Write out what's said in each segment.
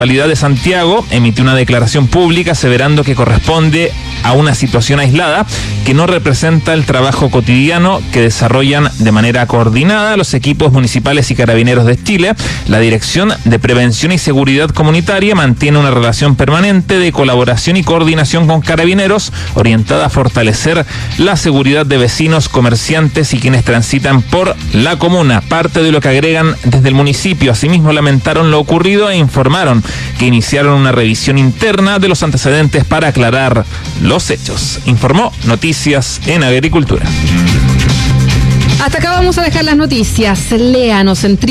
Municipalidad de Santiago emitió una declaración pública aseverando que corresponde a una situación aislada que no representa el trabajo cotidiano que desarrollan de manera coordinada los equipos municipales y carabineros de Chile. La Dirección de Prevención y Seguridad Comunitaria mantiene una relación permanente de colaboración y coordinación con carabineros orientada a fortalecer la seguridad de vecinos, comerciantes y quienes transitan por la comuna. Parte de lo que agregan desde el municipio. Asimismo, lamentaron lo ocurrido e informaron que iniciaron una revisión interna de los antecedentes para aclarar los hechos. Informó Noticias en Agricultura. Hasta acá vamos a dejar las noticias. Léanos en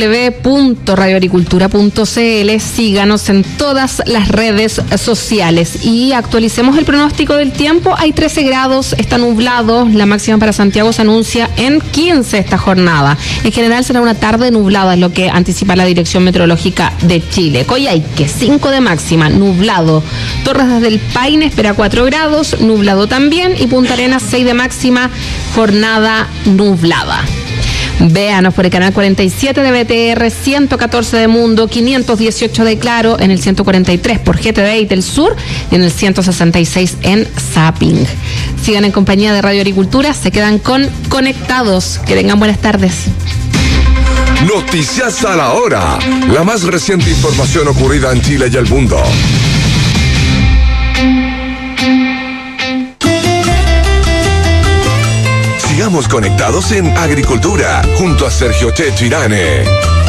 www.radioagricultura.cl, síganos en todas las redes sociales y actualicemos el pronóstico del tiempo. Hay 13 grados, está nublado, la máxima para Santiago se anuncia en 15 esta jornada. En general será una tarde nublada, es lo que anticipa la Dirección Meteorológica de Chile. Coyhaique, 5 de máxima, nublado. Torres del Paine espera 4 grados, nublado también, y Punta Arenas 6 de máxima, jornada nublada. Véanos por el canal 47 de BTR, 114 de Mundo, 518 de Claro, en el 143 por GTD del Sur y en el 166 en Zapping. Sigan en compañía de Radio Agricultura, se quedan con Conectados. Que tengan buenas tardes. Noticias a la hora. La más reciente información ocurrida en Chile y el mundo. Sigamos conectados en Agricultura, junto a Sergio Checho Irane.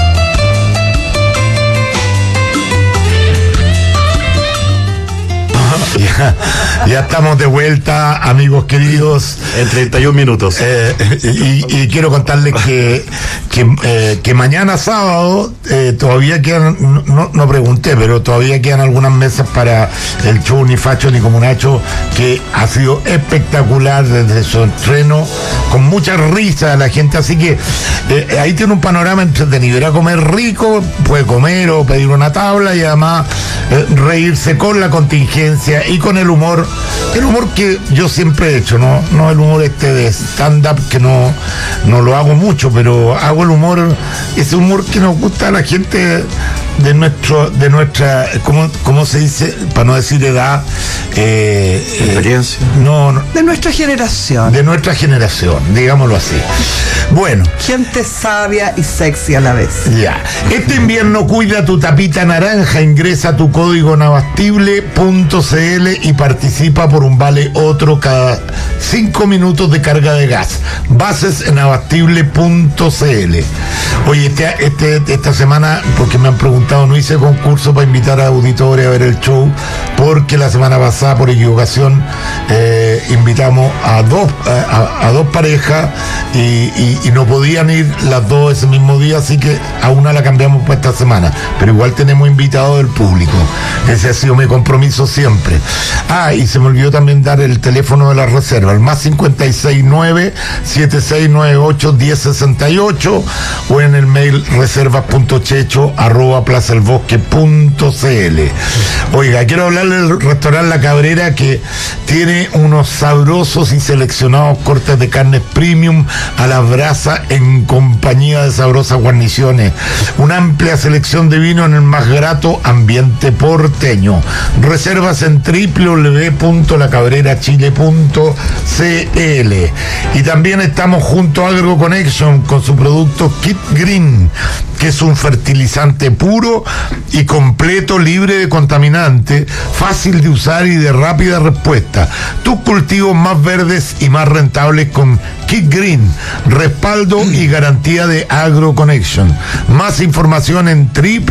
Ya estamos de vuelta, amigos queridos. En 31 minutos. Y quiero contarles que mañana sábado todavía quedan, no pregunté, pero todavía quedan algunas mesas para el show Ni Facho ni Comunacho, que ha sido espectacular desde su estreno, con mucha risa de la gente, así que ahí tiene un panorama entretenido. Ir a comer rico, puede comer o pedir una tabla y además reírse con la contingencia y con el humor que yo siempre he hecho, no el humor de stand-up, que no lo hago mucho, pero hago el humor, ese humor que nos gusta a la gente de nuestra, ¿cómo se dice? Para no decir edad, experiencia. No. De nuestra generación. De nuestra generación, digámoslo así. Bueno. Gente sabia y sexy a la vez. Ya. Este invierno cuida tu tapita naranja, ingresa tu código Nabastible.cl y participa por un vale otro cada 5 minutos de carga de gas. Bases en Nabastible.cl. Oye, esta semana, porque me han preguntado, no hice concurso para invitar a auditores a ver el show, porque la semana pasada, por equivocación, invitamos a dos parejas y no podían ir las dos ese mismo día, así que a una la cambiamos para esta semana, pero igual tenemos invitados del público. Ese ha sido mi compromiso siempre. Y se me olvidó también dar el teléfono de la reserva, el más 569-7698-1068, o en el mail reservas.checho@plazaelbosque.cl. Oiga, quiero hablarle del restaurante La Cabrera, que tiene unos sabrosos y seleccionados cortes de carne premium a la brasa en compañía de sabrosas guarniciones. Una amplia selección de vino en el más grato ambiente porteño. Reservas en www.lacabrerachile.cl. Y también estamos junto a AgroConnection con su producto Kit Green, que es un fertilizante puro y completo, libre de contaminantes, fácil de usar y de rápida respuesta. Tus cultivos más verdes y más rentables con Kit Green, respaldo y garantía de AgroConnection. Más información en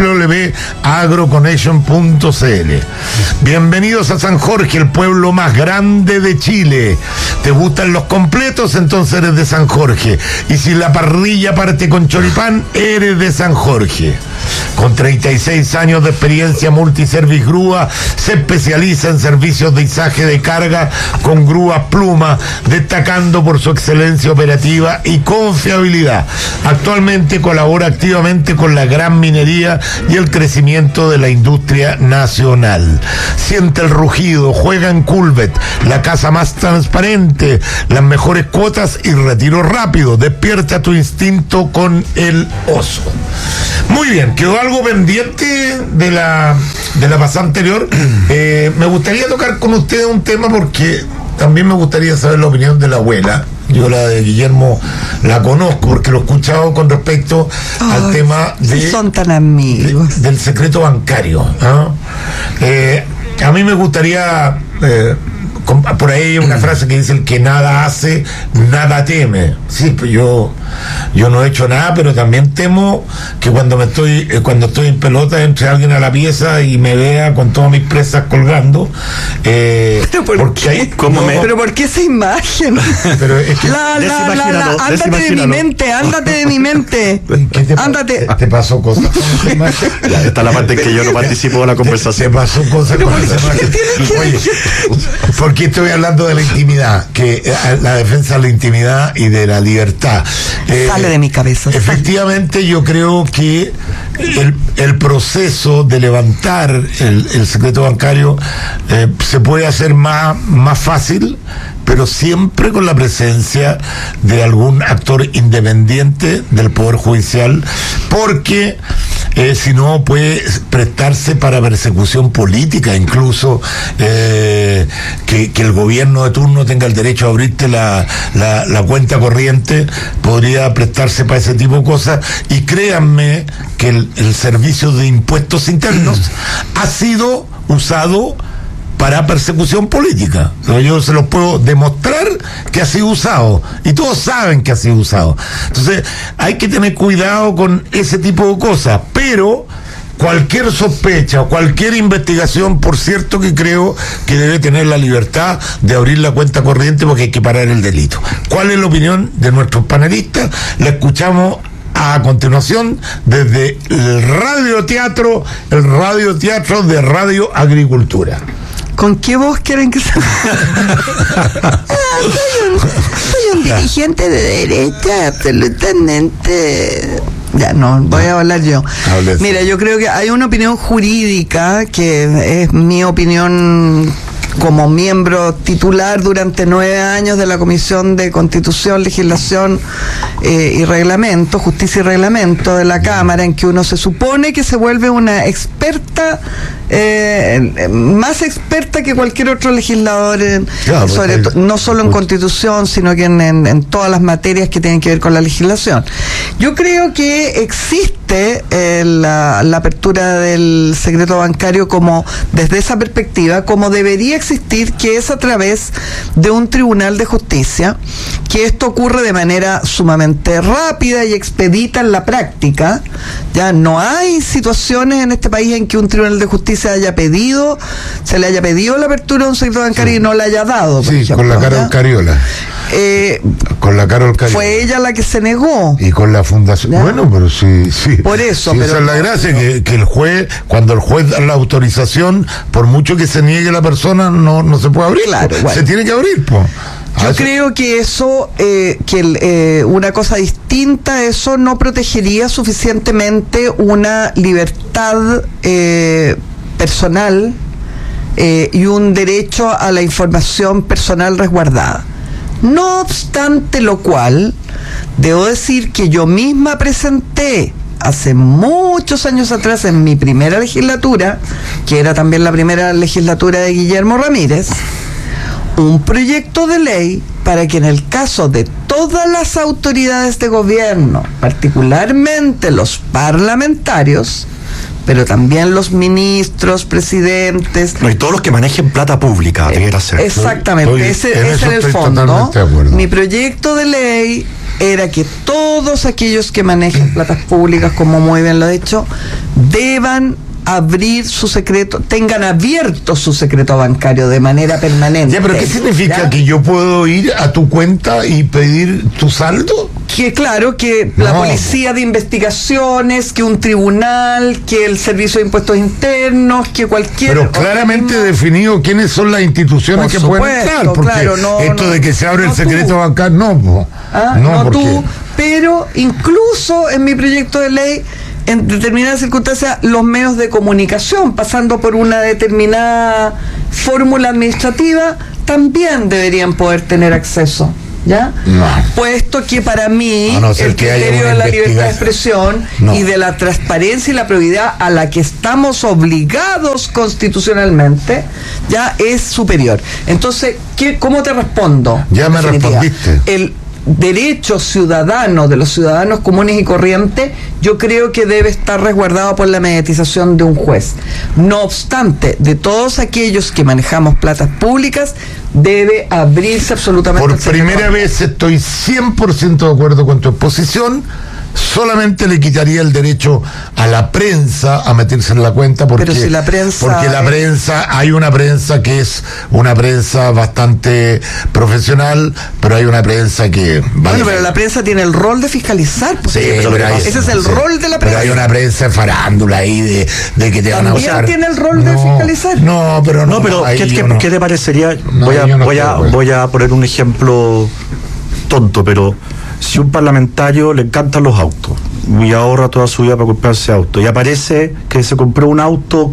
www.agroconnection.cl. Bienvenidos a San Jorge, el pueblo más grande de Chile. ¿Te gustan los completos? Entonces eres de San Jorge. Y si la parrilla parte con choripán, eres de San Jorge. Con 36 años de experiencia, Multiservice Grúa se especializa en servicios de izaje de carga con grúas Pluma, destacando por su excelente excelencia operativa y confiabilidad. Actualmente colabora activamente con la gran minería y el crecimiento de la industria nacional. Siente el rugido, juega en Culvet, la casa más transparente, las mejores cuotas y retiro rápido. Despierta tu instinto con el oso. Muy bien, quedó algo pendiente de la pasada anterior. Me gustaría tocar con ustedes un tema porque también me gustaría saber la opinión de la abuela. Yo la de Guillermo la conozco porque lo he escuchado con respecto al tema de... Son tan amigos. Del secreto bancario, ¿no? A mí me gustaría... por ahí hay una frase que dice: el que nada hace, nada teme. Sí, pues yo no he hecho nada, pero también temo que cuando estoy en pelota entre alguien a la pieza y me vea con todas mis presas colgando. ¿Pero por qué? ¿Pero por qué esa imagen? Pero es que ándate de mi mente. Ándate. ¿Te pasó cosas con esa imagen? Ya, esta es la parte en que yo no participo de la conversación. ¿Te pasó cosas con esa imagen? Oye, porque estoy hablando de la intimidad, que la defensa de la intimidad y de la libertad. Sale de mi cabeza. Efectivamente, yo creo que el proceso de levantar el secreto bancario se puede hacer más fácil, pero siempre con la presencia de algún actor independiente del Poder Judicial, porque si no puede prestarse para persecución política, incluso que el gobierno de turno tenga el derecho a abrirte la cuenta corriente, podría prestarse para ese tipo de cosas. Y créanme que el servicio de impuestos internos ha sido usado para persecución política. Yo se los puedo demostrar que ha sido usado, y todos saben que ha sido usado. Entonces hay que tener cuidado con ese tipo de cosas, pero cualquier sospecha o cualquier investigación, por cierto que creo que debe tener la libertad de abrir la cuenta corriente, porque hay que parar el delito. ¿Cuál es la opinión de nuestros panelistas? La escuchamos a continuación desde el radioteatro de Radio Agricultura. ¿Con qué voz quieren que sea? Soy un dirigente de derecha, absolutamente. Ya no, voy a hablar yo. Mira, yo creo que hay una opinión jurídica que es mi opinión como miembro titular durante 9 años de la Comisión de Constitución, Legislación y Reglamento, Justicia y Reglamento de la Cámara, en que uno se supone que se vuelve una experta, más experta que cualquier otro legislador, no solo en Constitución, sino que en todas las materias que tienen que ver con la legislación. Yo creo que existe la apertura del secreto bancario como, desde esa perspectiva, como debería existir, que es a través de un tribunal de justicia, que esto ocurre de manera sumamente rápida y expedita en la práctica. Ya no hay situaciones en este país en que un tribunal de justicia se le haya pedido la apertura de un secreto bancario y no la haya dado. Sí, ejemplo, con la Carol Cariola. Con la Carol Cariola. Fue ella la que se negó. Y con la fundación. ¿Ya? Bueno, pero sí. Por eso. Sí, pero esa es la gracia, que el juez, cuando el juez da la autorización, por mucho que se niegue la persona, no se puede abrir. Claro, bueno. Se tiene que abrir, pues. Yo creo que eso, una cosa distinta, eso no protegería suficientemente una libertad personal y un derecho a la información personal resguardada. No obstante lo cual, debo decir que yo misma presenté hace muchos años atrás, en mi primera legislatura, que era también la primera legislatura de Guillermo Ramírez, un proyecto de ley para que en el caso de todas las autoridades de gobierno, particularmente los parlamentarios, pero también los ministros, presidentes... No, y todos los que manejen plata pública, debiera ser. Exactamente, ese era el fondo. Mi proyecto de ley era que todos aquellos que manejen platas públicas, como muy bien lo he dicho, deban abrir su secreto, tengan abierto su secreto bancario de manera permanente. Ya, pero ¿qué significa? ¿Ya? ¿Que yo puedo ir a tu cuenta y pedir tu saldo? Que claro, que la policía de investigaciones, que un tribunal, que el servicio de impuestos internos, que cualquier... Pero claramente definido quiénes son las instituciones que pueden entrar, porque claro, esto de que se abre el secreto bancario, no tú, pero incluso en mi proyecto de ley, en determinadas circunstancias, los medios de comunicación, pasando por una determinada fórmula administrativa, también deberían poder tener acceso. ¿Ya? No. Puesto que para mí el criterio de la libertad de expresión y de la transparencia y la probidad a la que estamos obligados constitucionalmente ya es superior. Entonces, ¿cómo te respondo? Ya me respondiste. El derecho ciudadano de los ciudadanos comunes y corrientes, yo creo que debe estar resguardado por la mediatización de un juez. No obstante, de todos aquellos que manejamos platas públicas, debe abrirse absolutamente. Por primera vez estoy 100% de acuerdo con tu exposición. Solamente le quitaría el derecho a la prensa a meterse en la cuenta, porque, pero si la prensa hay una prensa que es una prensa bastante profesional, pero hay una prensa que... pero la prensa tiene el rol de fiscalizar. Sí, ese es el rol de la prensa. Pero hay una prensa de farándula ahí de que te van a buscar. ¿También tiene el rol de fiscalizar? ¿Qué te parecería? Voy a poner un ejemplo tonto, pero si un parlamentario le encantan los autos y ahorra toda su vida para comprarse auto y aparece que se compró un auto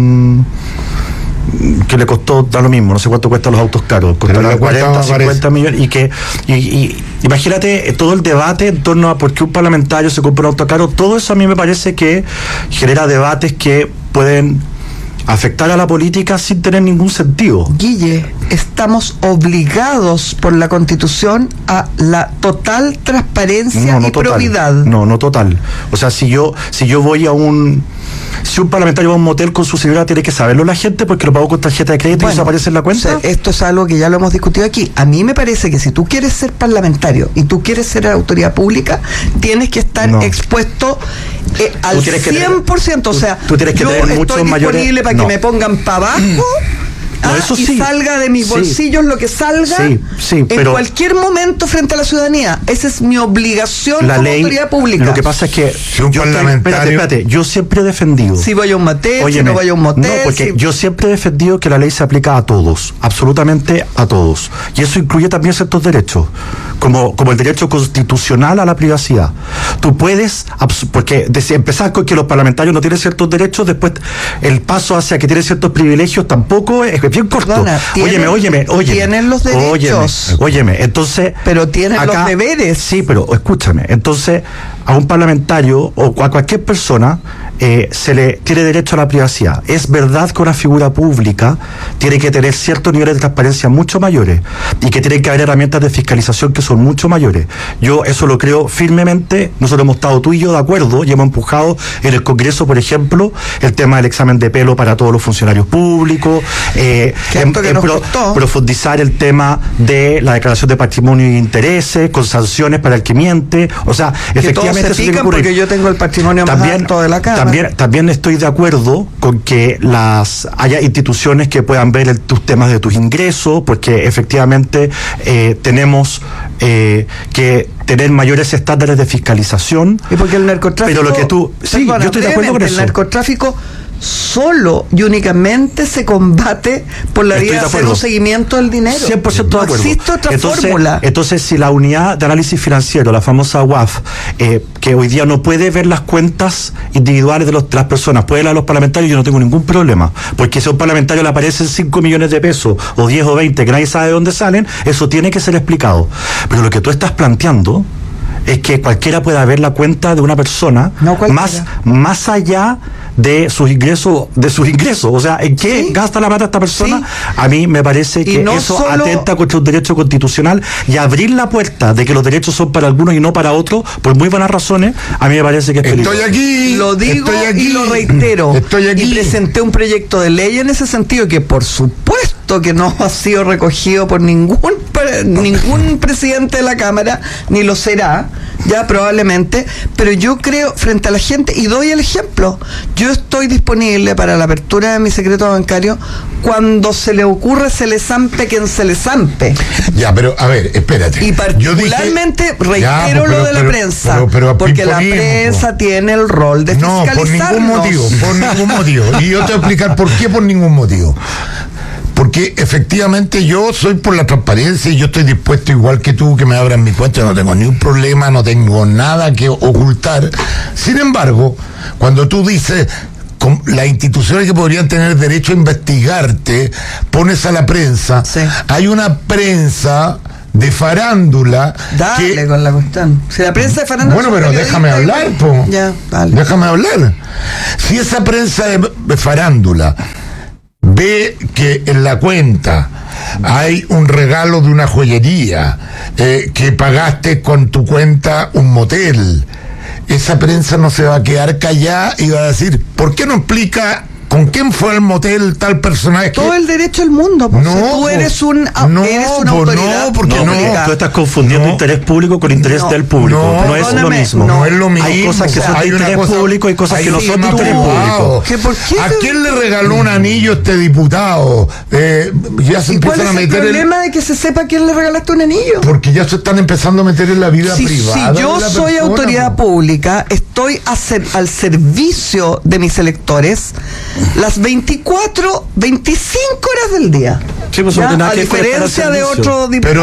que le costó, da lo mismo, no sé cuánto cuestan los autos caros, costará 40, 50 millones, y imagínate todo el debate en torno a por qué un parlamentario se compra un auto caro. Todo eso a mí me parece que genera debates que pueden afectar a la política sin tener ningún sentido. Guille, estamos obligados por la Constitución a la total transparencia y probidad. No total. O sea, si yo voy a si un parlamentario va a un motel con su señora, tiene que saberlo la gente porque lo pagó con tarjeta de crédito y eso aparece en la cuenta. Esto es algo que ya lo hemos discutido aquí. A mí me parece que si tú quieres ser parlamentario y tú quieres ser autoridad pública, tienes que estar expuesto al 100%. O sea, tú tienes que yo tener estoy disponible para que me pongan para abajo. Eso y salga de mis bolsillos lo que salga en cualquier momento frente a la ciudadanía. Esa es mi obligación como autoridad pública. Lo que pasa es que espérate, yo siempre he defendido, si voy a un motel, si no voy a un motel, porque yo siempre he defendido que la ley se aplica a todos, absolutamente a todos, y eso incluye también ciertos derechos, como el derecho constitucional a la privacidad. Tú puedes, porque empezar con que los parlamentarios no tienen ciertos derechos, después el paso hacia que tienen ciertos privilegios tampoco es bien corto. Perdona, óyeme. Tienen los derechos. Óyeme, entonces... Pero tienen los deberes. Sí, pero escúchame. Entonces, a un parlamentario o a cualquier persona se le tiene derecho a la privacidad. Es verdad que una figura pública tiene que tener ciertos niveles de transparencia mucho mayores y que tienen que haber herramientas de fiscalización que son mucho mayores. Yo eso lo creo firmemente. Nosotros hemos estado tú y yo de acuerdo y hemos empujado en el Congreso, por ejemplo, el tema del examen de pelo para todos los funcionarios públicos, profundizar el tema de la declaración de patrimonio y intereses con sanciones para el que miente. O sea, que efectivamente todos se pican porque yo tengo el patrimonio más alto de la Cámara. También estoy de acuerdo con que haya instituciones que puedan ver tus temas de tus ingresos, porque efectivamente tenemos que tener mayores estándares de fiscalización. Y porque el narcotráfico... Pero lo que tú... Sí, yo estoy de acuerdo con eso. El narcotráfico solo y únicamente se combate por la vía de hacer un seguimiento del dinero. 100% de acuerdo. No existe otra fórmula. Entonces, si la unidad de análisis financiero, la famosa UAF, que hoy día no puede ver las cuentas individuales de las personas, puede ver a los parlamentarios, yo no tengo ningún problema. Porque si a un parlamentario le aparecen 5 millones de pesos, o 10 o 20, que nadie sabe de dónde salen, eso tiene que ser explicado. Pero lo que tú estás planteando es que cualquiera pueda ver la cuenta de una persona, más allá de sus ingresos, o sea, ¿en qué gasta la plata esta persona? A mí me parece que eso atenta contra un derecho constitucional, y abrir la puerta de que los derechos son para algunos y no para otros, por muy buenas razones, a mí me parece que es peligroso. Estoy aquí, lo digo y lo reitero. Estoy aquí. Y presenté un proyecto de ley en ese sentido que por supuesto que no ha sido recogido por ningún presidente de la Cámara, ni lo será, ya probablemente, pero yo creo frente a la gente, y doy el ejemplo, yo estoy disponible para la apertura de mi secreto bancario cuando se le ocurre, se le zampe quien se le zampe. Ya, pero a ver, espérate. Y particularmente reitero lo de la prensa, porque la prensa tiene el rol de fiscalizarnos. Por ningún motivo. Y yo te voy a explicar por qué por ningún motivo. Porque efectivamente yo soy por la transparencia y yo estoy dispuesto, igual que tú, que me abran mi cuenta, no tengo ni un problema, no tengo nada que ocultar. Sin embargo, cuando tú dices las instituciones que podrían tener derecho a investigarte, pones a la prensa, sí. Hay una prensa de farándula. Dale con la cuestión. Si la prensa de farándula. Bueno, pero déjame hablar, po. Ya, dale. Déjame hablar. Si esa prensa de farándula ve que en la cuenta hay un regalo de una joyería, que pagaste con tu cuenta un motel, esa prensa no se va a quedar callada y va a decir, ¿por qué no explica con quién fue al motel tal personaje? Todo el derecho del mundo, porque tú eres una autoridad pública. Tú estás confundiendo interés público con interés del público. No es lo mismo. No es lo mismo. Hay cosas que son de interés público y cosas que no son de interés público. ¿A quién le regaló un anillo este diputado? Ya se empiezan a meter. ¿Cuál es el problema de que se sepa a quién le regalaste un anillo? Porque ya se están empezando a meter en la vida privada. Si yo soy autoridad pública, estoy al servicio de mis electores las 24, 25 horas del día. Sí, pues, ¿ya? A diferencia de otro diputado.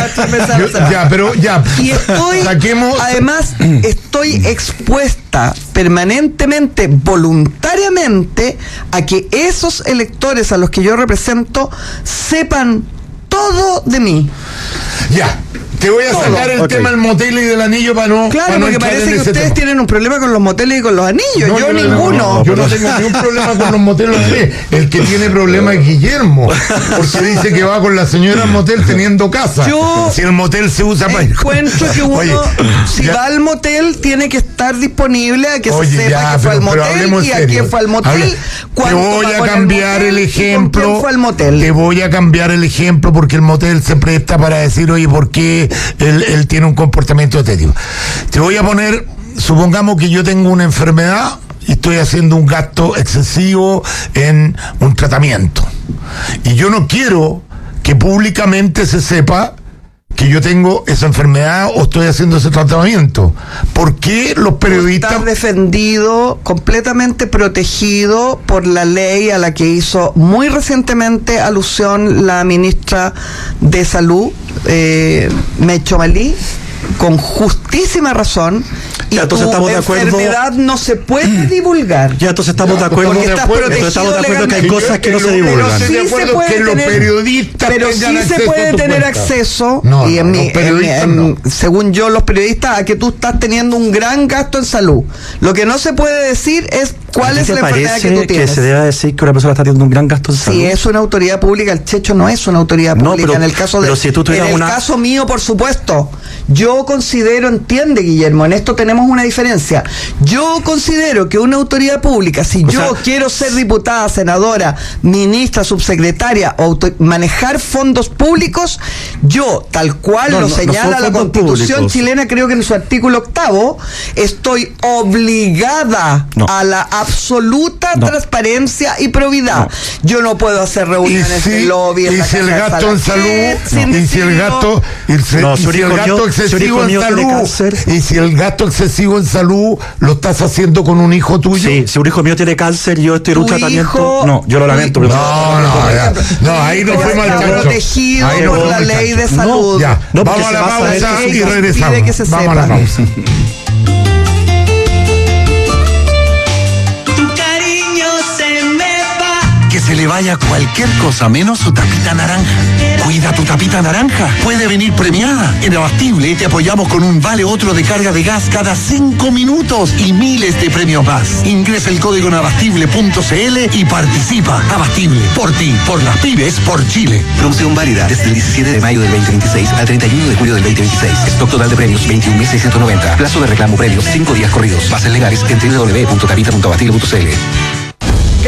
Pero yo, y estoy, además, estoy expuesta permanentemente, voluntariamente, a que esos electores a los que yo represento sepan todo de mí. Ya. Te voy a sacar el tema del motel y del anillo para no. Claro, porque parece que ustedes tienen un problema con los moteles y con los anillos. Yo ninguno. Yo no tengo ningún problema con los moteles. El que tiene problema es Guillermo. Porque dice que va con la señora al motel teniendo casa. Si el motel se usa para. Encuentro que uno, si va al motel, tiene que estar disponible a que se sepa que fue al motel y a quién fue al motel. Te voy a cambiar el ejemplo. Te voy a cambiar el ejemplo porque el motel se presta para decir, oye, ¿por qué él tiene un comportamiento de este tipo? Te voy a poner, supongamos que yo tengo una enfermedad y estoy haciendo un gasto excesivo en un tratamiento y yo no quiero que públicamente se sepa que yo tengo esa enfermedad o estoy haciendo ese tratamiento. ¿Por qué los periodistas? Está defendido, completamente protegido por la ley a la que hizo muy recientemente alusión la ministra de Salud, Mecho Malí, con justísima razón. Ya, entonces estamos de acuerdo. La enfermedad no se puede divulgar. Ya, entonces estamos de acuerdo. Estamos de acuerdo que hay cosas que no se divulgan. Pero sí se puede los periodistas tener acceso. Y según yo, los periodistas, a que tú estás teniendo un gran gasto en salud. Lo que no se puede decir es cuál es la enfermedad que tú tienes. Que se debe decir que una persona está teniendo un gran gasto en salud? Si es una autoridad pública, el Checho no es una autoridad pública. En el caso caso mío, por supuesto. Yo considero, entiende, Guillermo, en esto tenemos una diferencia. Yo considero que una autoridad pública, si yo quiero ser diputada, senadora, ministra, subsecretaria o manejar fondos públicos, yo, tal cual lo señala la Constitución chilena, creo que en su artículo 8, estoy obligada a la absoluta transparencia y probidad. Yo no puedo hacer reuniones de lobby en la si el gasto en salud, y si el gasto excesivo en salud, y si el gasto excesivo en salud lo estás haciendo con un hijo tuyo. Sí, si un hijo mío tiene cáncer y yo estoy en un tratamiento, no, yo lo lamento. No, ahí no fuimos al chancho. Protegido por la ley de salud. Vamos a la pausa y regresamos. Vamos a la pausa. Se le vaya cualquier cosa menos su tapita naranja. Cuida tu tapita naranja. Puede venir premiada. En Abastible te apoyamos con un vale otro de carga de gas cada 5 minutos y miles de premios más. Ingresa el código en abastible.cl y participa. Abastible. Por ti, por las pymes, por Chile. Promoción válida desde el 17 de mayo del 2026 al 31 de julio del 2026. Stock total de premios 21.690. Plazo de reclamo premios 5 días corridos. Bases legales en www.tapita.abastible.cl.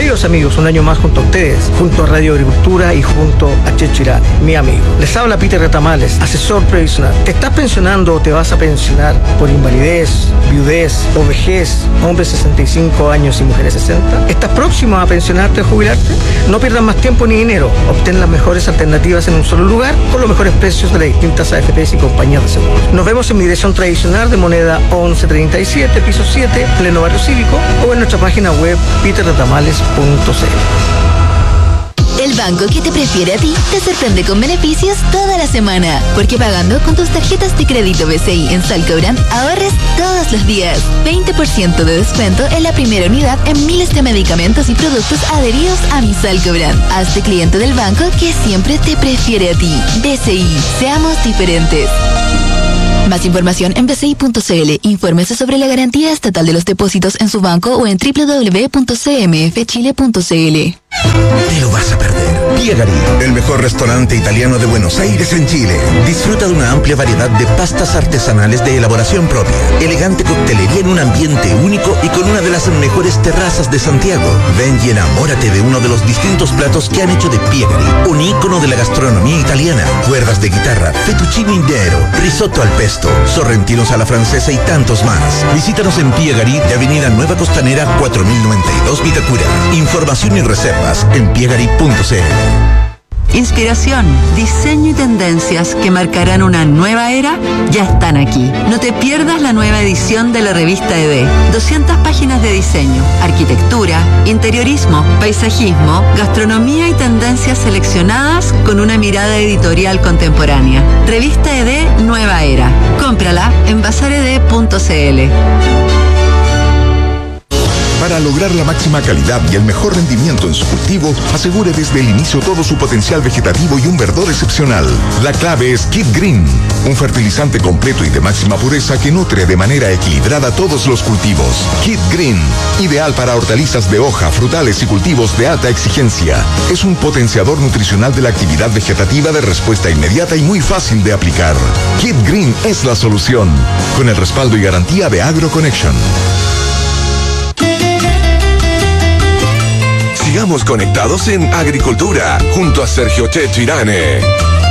Queridos amigos, un año más junto a ustedes, junto a Radio Agricultura y junto a Checho Irán, mi amigo. Les habla Peter Retamales, asesor previsional. ¿Te estás pensionando o te vas a pensionar por invalidez, viudez o vejez, hombres 65 años y mujeres 60? ¿Estás próximo a pensionarte o jubilarte? No pierdas más tiempo ni dinero. Obtén las mejores alternativas en un solo lugar con los mejores precios de las distintas AFPs y compañías de seguros. Nos vemos en mi dirección tradicional de Moneda 1137, piso 7, pleno Barrio Cívico, o en nuestra página web peterretamales.cl. El banco que te prefiere a ti te sorprende con beneficios toda la semana. Porque pagando con tus tarjetas de crédito BCI en Salcobrand, ahorres todos los días. 20% de descuento en la primera unidad en miles de medicamentos y productos adheridos a mi Salcobrand. Hazte cliente del banco que siempre te prefiere a ti. BCI, seamos diferentes. Más información en bci.cl. Infórmese sobre la garantía estatal de los depósitos en su banco o en www.cmfchile.cl. Te lo vas a perder. Piegari, el mejor restaurante italiano de Buenos Aires en Chile. Disfruta de una amplia variedad de pastas artesanales de elaboración propia, elegante coctelería en un ambiente único y con una de las mejores terrazas de Santiago. Ven y enamórate de uno de los distintos platos que han hecho de Piegari, un ícono de la gastronomía italiana. Cuerdas de guitarra, fettuccine intero, risotto al pesto, sorrentinos a la francesa y tantos más. Visítanos en Piegari de Avenida Nueva Costanera 4092 Vitacura. Información y reservas en piegari.cl. Inspiración, diseño y tendencias que marcarán una nueva era ya están aquí. No te pierdas la nueva edición de la revista ED. 200 páginas de diseño, arquitectura, interiorismo, paisajismo, gastronomía y tendencias seleccionadas con una mirada editorial contemporánea. Revista ED Nueva Era. Cómprala en bazared.cl. Para lograr la máxima calidad y el mejor rendimiento en su cultivo, asegure desde el inicio todo su potencial vegetativo y un verdor excepcional. La clave es Kid Green, un fertilizante completo y de máxima pureza que nutre de manera equilibrada todos los cultivos. Kid Green, ideal para hortalizas de hoja, frutales y cultivos de alta exigencia. Es un potenciador nutricional de la actividad vegetativa de respuesta inmediata y muy fácil de aplicar. Kid Green es la solución, con el respaldo y garantía de AgroConnection. Sigamos conectados en Agricultura, junto a Sergio Checho Irane.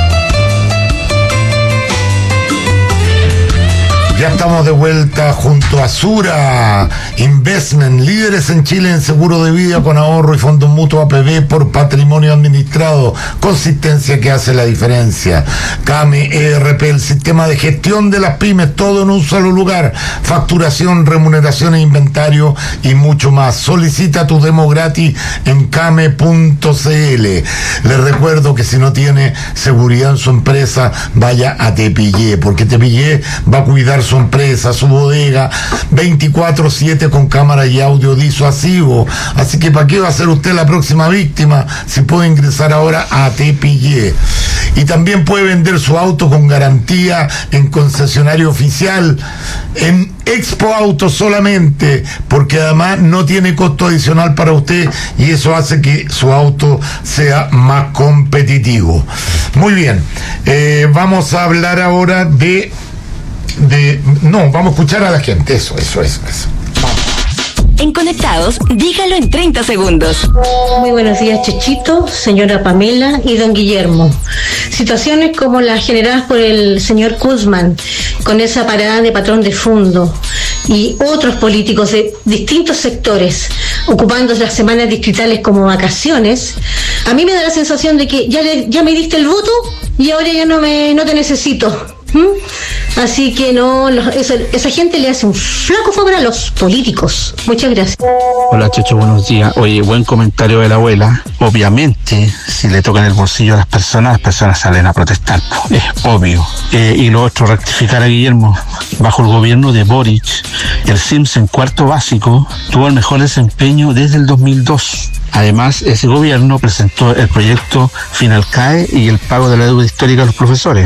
Ya estamos de vuelta junto a Sura Investment, líderes en Chile en seguro de vida con ahorro y fondos mutuos APB por patrimonio administrado. Consistencia que hace la diferencia. CAME ERP, el sistema de gestión de las pymes, todo en un solo lugar. Facturación, remuneración e inventario y mucho más. Solicita tu demo gratis en came.cl. Les recuerdo que si no tiene seguridad en su empresa, vaya a Tepillé, porque Tepillé va a cuidar su empresa, su bodega 24/7 con cámara y audio disuasivo. Así que ¿para qué va a ser usted la próxima víctima si puede ingresar ahora a Tepillé? Y también puede vender su auto con garantía en concesionario oficial en Expo Auto solamente, porque además no tiene costo adicional para usted y eso hace que su auto sea más competitivo. Muy bien, vamos a hablar ahora vamos a escuchar a la gente. Eso. En Conectados, dígalo en 30 segundos. Muy buenos días, Chechito, señora Pamela y don Guillermo. Situaciones como las generadas por el señor Kuzman, con esa parada de patrón de fondo, y otros políticos de distintos sectores ocupando las semanas distritales como vacaciones, a mí me da la sensación de que ya me diste el voto y ahora ya no te necesito. Así que esa gente le hace un flaco favor a los políticos. Muchas gracias. Hola, Checho, buenos días. Oye, buen comentario de la abuela. Obviamente, si le tocan el bolsillo a las personas salen a protestar. Es obvio. Y lo otro, rectificar a Guillermo. Bajo el gobierno de Boric, el SIMS en cuarto básico tuvo el mejor desempeño desde el 2002. Además, ese gobierno presentó el proyecto Finalcae y el pago de la deuda histórica a los profesores.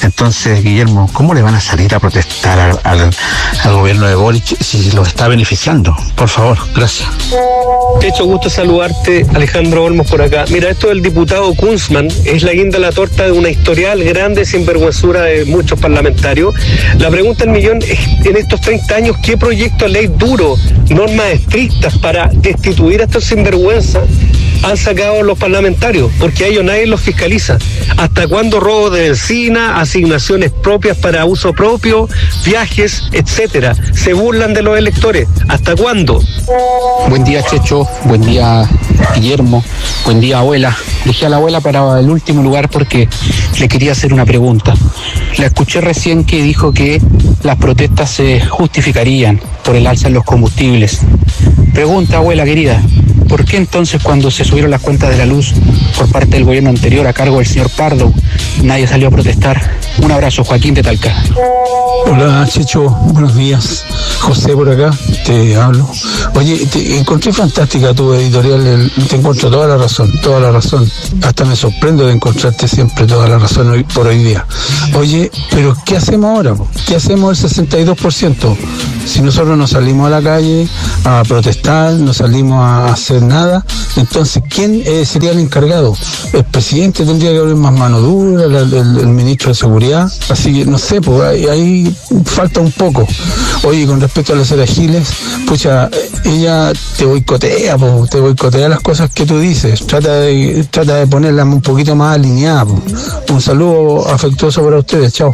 Entonces, Guillermo, ¿cómo le van a salir a protestar al gobierno de Boric si los está beneficiando? Por favor, gracias. Hecho, gusto saludarte, Alejandro Olmos por acá. Mira, esto del diputado Kunzman es la guinda a la torta de una historial grande sinvergüenzura de muchos parlamentarios. La pregunta del millón es, en estos 30 años, ¿qué proyecto de ley duro, normas estrictas para destituir a estos sinvergüenzas han sacado los parlamentarios? Porque a ellos nadie los fiscaliza. ¿Hasta cuándo robo de benzina, asignaciones propias para uso propio, viajes, etcétera? Se burlan de los electores. ¿Hasta cuándo? Buen día, Checho. Buen día, Guillermo. Buen día, abuela. Dejé a la abuela para el último lugar porque le quería hacer una pregunta. La escuché recién que dijo que las protestas se justificarían por el alza en los combustibles. Pregunta, abuela querida, ¿por qué entonces cuando se subieron las cuentas de la luz por parte del gobierno anterior a cargo del señor Pardo, nadie salió a protestar? Un abrazo, Joaquín de Talca. Hola, Checho, buenos días. José por acá, te hablo. Oye, te encontré fantástica tu editorial, te encuentro toda la razón. Hasta me sorprendo de encontrarte siempre toda la razón por hoy día. Oye, pero ¿qué hacemos ahora? ¿Qué hacemos el 62%? Si nosotros no salimos a la calle a protestar, no salimos a hacer nada, entonces ¿quién sería el encargado? El presidente tendría que haber más mano dura, el ministro de Seguridad, así que no sé, pues ahí falta un poco. Oye, con respecto a la señora Giles, pucha, ella te boicotea las cosas que tú dices, trata de ponerlas un poquito más alineadas. Un saludo afectuoso para ustedes, chao.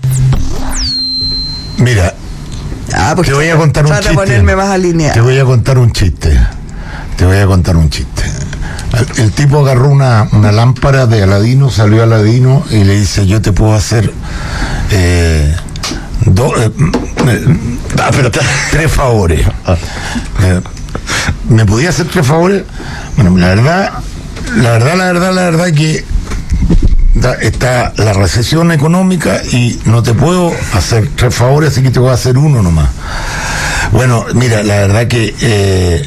Mira, te voy a contar un chiste. Ponerme más alineado. Te voy a contar un chiste. El tipo agarró una lámpara de Aladino, salió Aladino y le dice, yo te puedo hacer 3 favores. ¿Me podía hacer 3 favores? Bueno, la verdad que está la recesión económica y no te puedo hacer 3 favores, así que te voy a hacer 1 nomás. Bueno, mira, la verdad que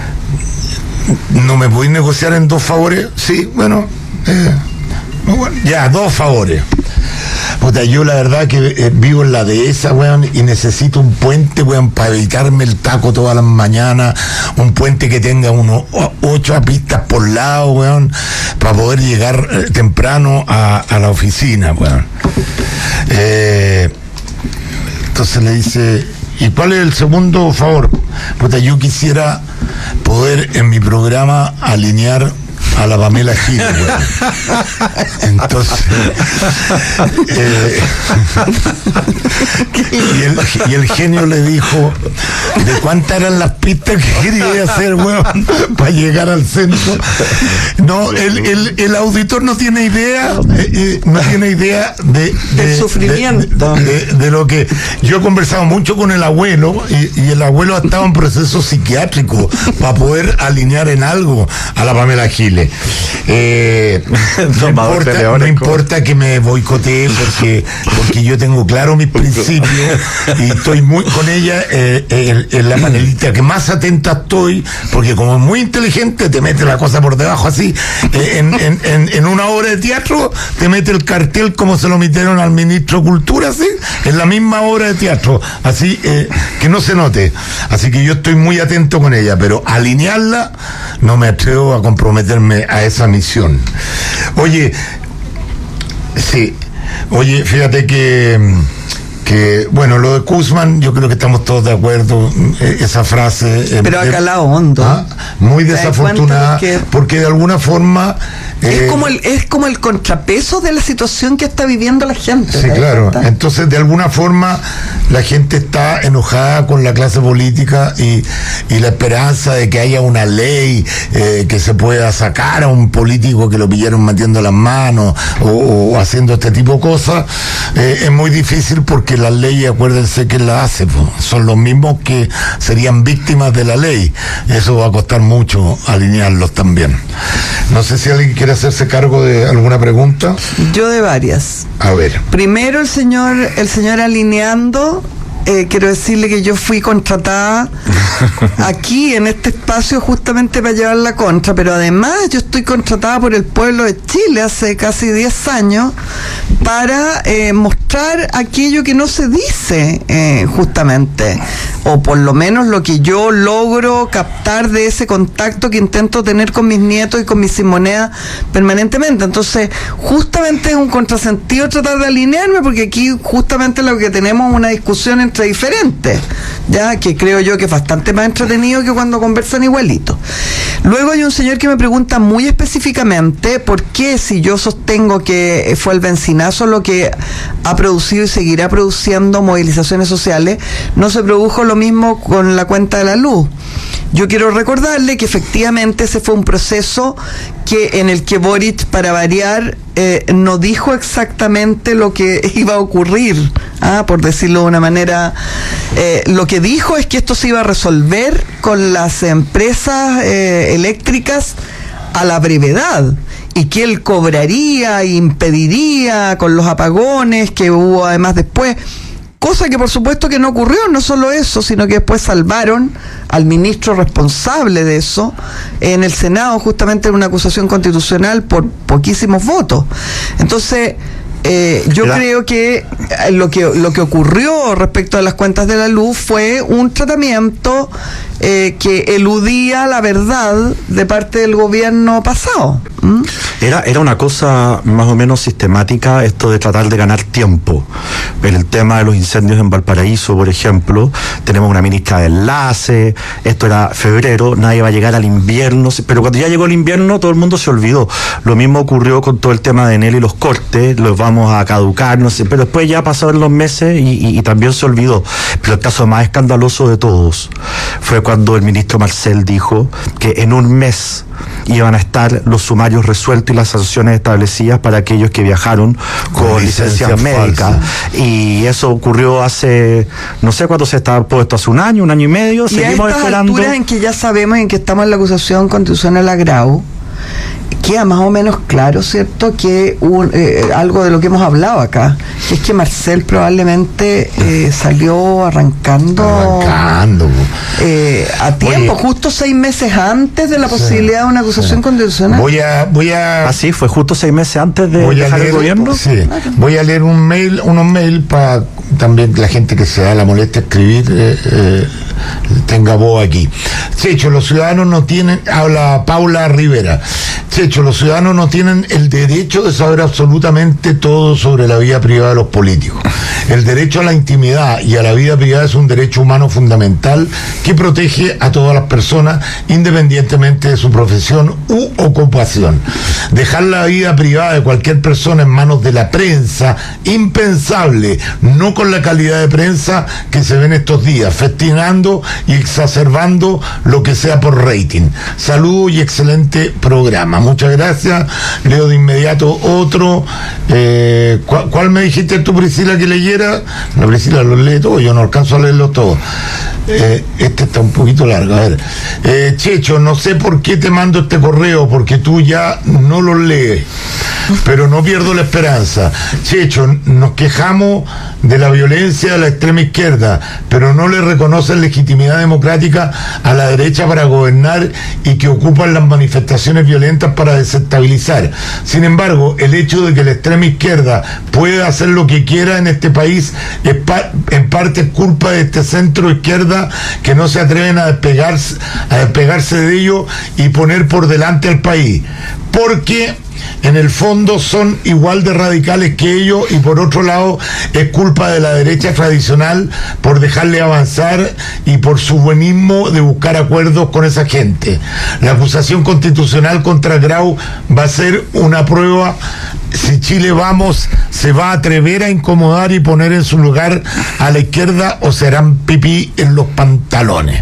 no me podéis negociar en 2 favores. Sí, bueno, ya, 2 favores. Puta, yo la verdad que vivo en la dehesa, weón, y necesito un puente, weón, para evitarme el taco todas las mañanas, un puente que tenga unos 8 pistas por lado, weón, para poder llegar temprano a la oficina, weón. Entonces le dice, ¿y cuál es el segundo favor? Puta, yo quisiera poder en mi programa alinear a la Pamela Giles, entonces y el genio le dijo de cuántas eran las pistas que quería hacer, weón, para llegar al centro. No, el auditor no tiene idea de sufrimiento de lo que yo he conversado mucho con el abuelo y el abuelo ha estado en proceso psiquiátrico para poder alinear en algo a la Pamela Giles. No importa que me boicotee porque yo tengo claro mis principios y estoy muy con ella, en la panelita que más atenta estoy, porque como es muy inteligente te mete la cosa por debajo así, en una obra de teatro te mete el cartel como se lo metieron al ministro de Cultura, así, en la misma obra de teatro, así que no se note, así que yo estoy muy atento con ella, pero alinearla no me atrevo a comprometerme a esa misión. Oye, fíjate que bueno, lo de Kunzman, yo creo que estamos todos de acuerdo, esa frase pero ha calado hondo, muy desafortunada, porque de alguna forma es como el contrapeso de la situación que está viviendo la gente. Sí, claro. Entonces, de alguna forma, la gente está enojada con la clase política y la esperanza de que haya una ley que se pueda sacar a un político que lo pillaron metiendo las manos o haciendo este tipo de cosas, es muy difícil porque las leyes, acuérdense que las hace, son los mismos que serían víctimas de la ley. Eso va a costar mucho alinearlos también. No sé si alguien quiere hacerse cargo de alguna pregunta. Yo de varias. A ver. Primero, el señor alineando. Quiero decirle que yo fui contratada aquí en este espacio justamente para llevar la contra, pero además yo estoy contratada por el pueblo de Chile hace casi 10 años para mostrar aquello que no se dice justamente, o por lo menos lo que yo logro captar de ese contacto que intento tener con mis nietos y con mis simoneas permanentemente. Entonces justamente es un contrasentido tratar de alinearme, porque aquí justamente lo que tenemos es una discusión entre diferentes, ya que creo yo que es bastante más entretenido que cuando conversan igualitos. Luego hay un señor que me pregunta muy específicamente por qué, si yo sostengo que fue el bencinazo lo que ha producido y seguirá produciendo movilizaciones sociales, no se produjo lo mismo con la cuenta de la luz. Yo quiero recordarle que efectivamente ese fue un proceso en el que Boric, para variar, no dijo exactamente lo que iba a ocurrir, por decirlo de una manera. Lo que dijo es que esto se iba a resolver con las empresas eléctricas a la brevedad, y que él cobraría e impediría con los apagones que hubo además después, cosa que por supuesto que no ocurrió. No solo eso, sino que después salvaron al ministro responsable de eso en el Senado, justamente en una acusación constitucional por poquísimos votos. Entonces yo creo que lo que ocurrió respecto a las cuentas de la luz fue un tratamiento que eludía la verdad de parte del gobierno pasado. Era una cosa más o menos sistemática esto de tratar de ganar tiempo. En el tema de los incendios en Valparaíso, por ejemplo, tenemos una ministra de enlace, esto era febrero, nadie va a llegar al invierno, pero cuando ya llegó el invierno todo el mundo se olvidó. Lo mismo ocurrió con todo el tema de Enel y los cortes, los vamos a caducar, no sé, pero después ya pasaron los meses y también se olvidó. Pero el caso más escandaloso de todos fue cuando el ministro Marcel dijo que en un mes iban a estar los sumarios resueltos y las sanciones establecidas para aquellos que viajaron con licencias médicas. Y eso ocurrió hace, no sé cuánto se estaba puesto, hace un año y medio. Y seguimos a estas esperando. alturas en que ya sabemos en que estamos en la acusación constitucional agravo, queda más o menos claro, ¿cierto?, que algo de lo que hemos hablado acá, que es que Marcel probablemente salió arrancando a tiempo. Oye, justo 6 meses antes de la posibilidad de una acusación constitucional. Voy a así fue, justo 6 meses antes de dejar el gobierno. Sí, voy a leer unos mails para también la gente que se da la molestia de escribir tenga voz aquí. Checho, los ciudadanos no tienen, habla Paula Rivera, Checho, los ciudadanos no tienen el derecho de saber absolutamente todo sobre la vida privada de los políticos. El derecho a la intimidad y a la vida privada es un derecho humano fundamental que protege a todas las personas independientemente de su profesión u ocupación. Dejar la vida privada de cualquier persona en manos de la prensa, impensable, no con la calidad de prensa que se ve en estos días, festinando y exacerbando lo que sea por rating. Saludos y excelente programa. Muchas gracias. Leo de inmediato otro. ¿Cuál me dijiste tú, Priscila, que leyera? La Priscila los lee todos, yo no alcanzo a leerlos todos. Este está un poquito largo. A ver. Checho, no sé por qué te mando este correo, porque tú ya no lo lees, pero no pierdo la esperanza. Checho, nos quejamos de la violencia de la extrema izquierda, pero no le reconocen legitimidad democrática a la derecha para gobernar y que ocupan las manifestaciones violentas para desestabilizar. Sin embargo, el hecho de que la extrema izquierda pueda hacer lo que quiera en este país es en parte culpa de este centro izquierda que no se atreven a despegarse de ello y poner por delante al país, porque en el fondo son igual de radicales que ellos, y por otro lado es culpa de la derecha tradicional por dejarle avanzar y por su buenismo de buscar acuerdos con esa gente. La acusación constitucional contra Grau va a ser una prueba si Chile Vamos se va a atrever a incomodar y poner en su lugar a la izquierda, o serán pipí en los pantalones.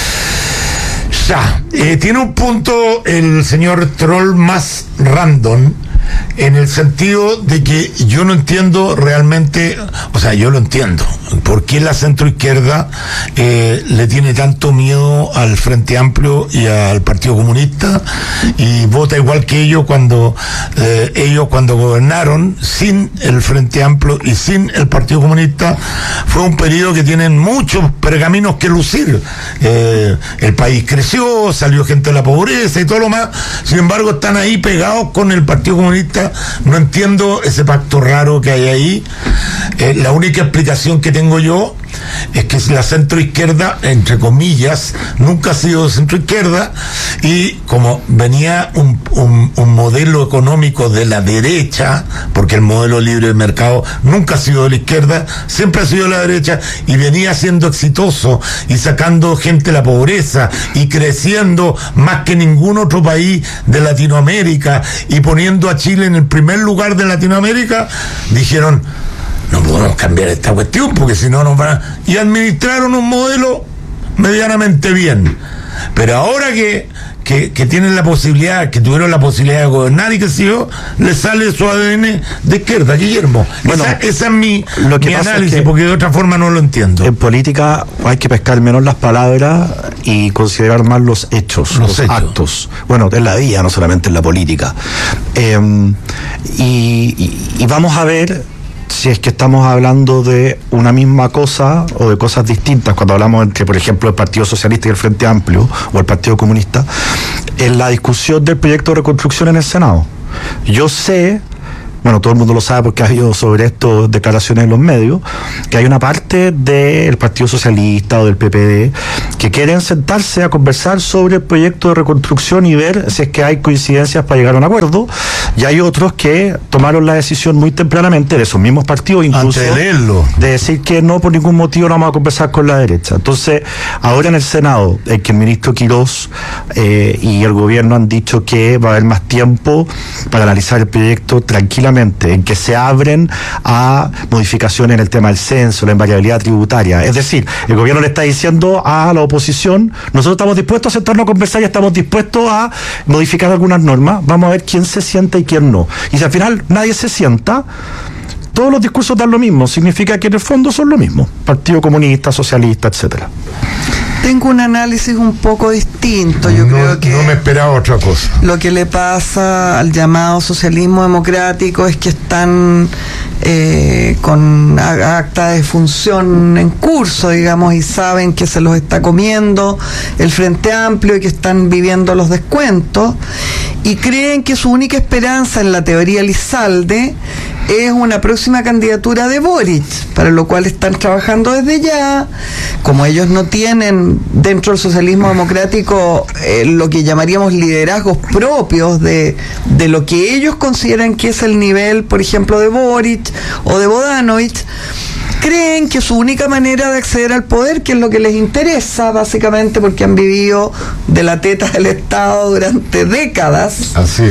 Ya, tiene un punto el señor Troll más random, en el sentido de que yo no entiendo realmente, o sea, yo lo entiendo, por qué la centroizquierda le tiene tanto miedo al Frente Amplio y al Partido Comunista y vota igual que ellos cuando gobernaron sin el Frente Amplio y sin el Partido Comunista. Fue un periodo que tienen muchos pergaminos que lucir. El país creció, salió gente de la pobreza y todo lo más. Sin embargo, están ahí pegados con el Partido Comunista. No entiendo ese pacto raro que hay ahí. La única explicación que tengo yo es que la centroizquierda, entre comillas, nunca ha sido centroizquierda, y como venía un modelo económico de la derecha, porque el modelo libre de mercado nunca ha sido de la izquierda, siempre ha sido de la derecha, y venía siendo exitoso y sacando gente de la pobreza y creciendo más que ningún otro país de Latinoamérica y poniendo a Chile en el primer lugar de Latinoamérica, dijeron: no podemos cambiar esta cuestión porque si no nos van a... Y administraron un modelo medianamente bien. Pero ahora que tienen la posibilidad, que tuvieron la posibilidad de gobernar y que si yo, les sale su ADN de izquierda, Guillermo. Bueno, esa es mi análisis, es que porque de otra forma no lo entiendo. En política hay que pescar menos las palabras y considerar más los hechos, los actos. Bueno, en la vida, no solamente en la política. Y vamos a ver si es que estamos hablando de una misma cosa o de cosas distintas cuando hablamos entre, por ejemplo, el Partido Socialista y el Frente Amplio o el Partido Comunista en la discusión del proyecto de reconstrucción en el Senado. Yo sé, bueno, todo el mundo lo sabe porque ha habido sobre esto declaraciones en los medios, que hay una parte del Partido Socialista o del PPD que quieren sentarse a conversar sobre el proyecto de reconstrucción y ver si es que hay coincidencias para llegar a un acuerdo, y hay otros que tomaron la decisión muy tempranamente, de esos mismos partidos incluso, de decir que no, por ningún motivo no vamos a conversar con la derecha. Entonces, ahora en el Senado, que el ministro Quirós y el gobierno han dicho que va a haber más tiempo para analizar el proyecto tranquilamente, en que se abren a modificaciones en el tema del censo, la invariabilidad tributaria. Es decir, el gobierno le está diciendo a la oposición: nosotros estamos dispuestos a sentarnos a conversar y estamos dispuestos a modificar algunas normas, vamos a ver quién se sienta y quién no. Y si al final nadie se sienta, todos los discursos dan lo mismo, significa que en el fondo son lo mismo: Partido Comunista, Socialista, etcétera. Tengo un análisis un poco distinto. Yo creo que no me esperaba otra cosa. Lo que le pasa al llamado socialismo democrático es que están con acta de función en curso, digamos, y saben que se los está comiendo el Frente Amplio y que están viviendo los descuentos, y creen que su única esperanza en la teoría Lizalde es una próxima candidatura de Boric, para lo cual están trabajando desde ya. Como ellos no tienen dentro del socialismo democrático lo que llamaríamos liderazgos propios de lo que ellos consideran que es el nivel, por ejemplo, de Boric o de Bodanovich, creen que su única manera de acceder al poder, que es lo que les interesa básicamente porque han vivido de la teta del Estado durante décadas, así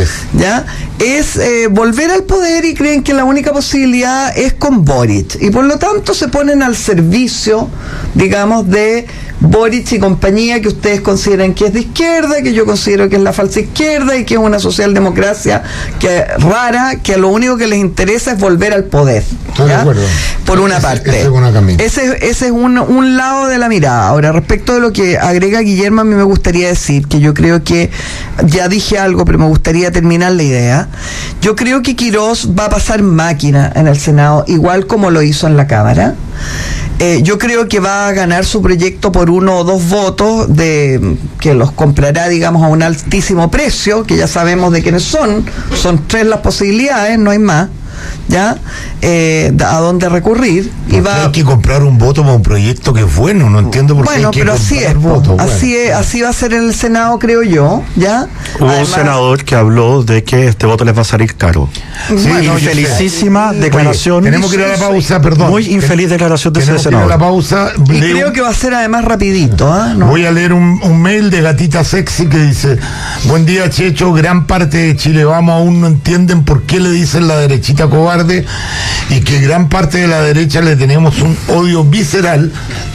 es volver al poder, y creen que la única posibilidad es con Boric, y por lo tanto se ponen al servicio, digamos, de Boric y compañía, que ustedes consideran que es de izquierda, que yo considero que es la falsa izquierda y que es una socialdemocracia que rara, que lo único que les interesa es volver al poder. Estoy de acuerdo. Por una parte. Ese es un lado de la mirada. Ahora, respecto de lo que agrega Guillermo, a mí me gustaría decir que yo creo que, ya dije algo, pero me gustaría terminar la idea. Yo creo que Quirós va a pasar máquina en el Senado, igual como lo hizo en la Cámara. Yo creo que va a ganar su proyecto por 1 o 2 votos, que los comprará, digamos, a un altísimo precio, que ya sabemos de quiénes son 3 las posibilidades, no hay más. ¿Ya? A dónde recurrir. Y va... Hay que comprar un voto para un proyecto que es bueno, no entiendo por qué hay que pero así es, votos. Así va a ser en el Senado, creo yo, ¿ya? Hubo un senador que habló de que este voto les va a salir caro. Sí, infelicísima declaración. Oye, tenemos que ir a la pausa, perdón. Muy infeliz declaración de ese senador. La pausa. Y creo que va a ser además rapidito. Voy a leer un mail de Gatita Sexy que dice: buen día, Checho, gran parte de Chile Vamos aún no entienden por qué le dicen la derechita cobarde, y que gran parte de la derecha le tenemos un odio visceral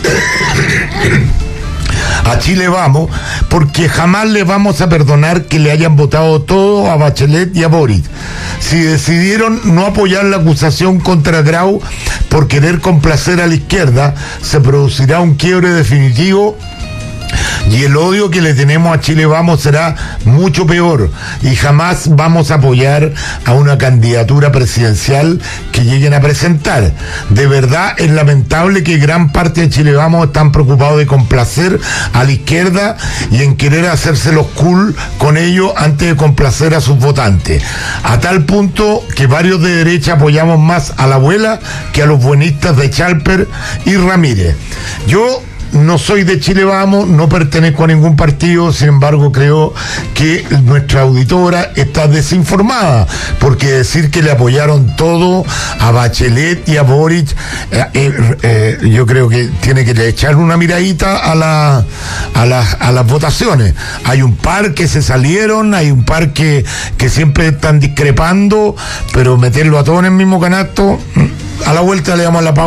a Chile Vamos, porque jamás le vamos a perdonar que le hayan votado todo a Bachelet y a Boric. Si decidieron no apoyar la acusación contra Grau por querer complacer a la izquierda, se producirá un quiebre definitivo y el odio que le tenemos a Chile Vamos será mucho peor y jamás vamos a apoyar a una candidatura presidencial que lleguen a presentar. De verdad es lamentable que gran parte de Chile Vamos están preocupados de complacer a la izquierda y en querer hacerse los cool con ellos antes de complacer a sus votantes, a tal punto que varios de derecha apoyamos más a la abuela que a los buenistas de Chalper y Ramírez. Yo no soy de Chile Vamos, no pertenezco a ningún partido, sin embargo creo que nuestra auditora está desinformada, porque decir que le apoyaron todo a Bachelet y a Boric, yo creo que tiene que echar una miradita a las votaciones. Hay un par que se salieron, hay un par que siempre están discrepando, pero meterlo a todos en el mismo canasto. A la vuelta le damos la